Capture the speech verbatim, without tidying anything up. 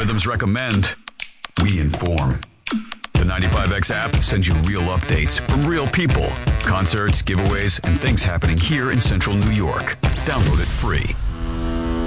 algorithms recommend, we inform. The ninety-five X app sends you real updates from real people, concerts, giveaways, and things happening here in central New York. Download it free.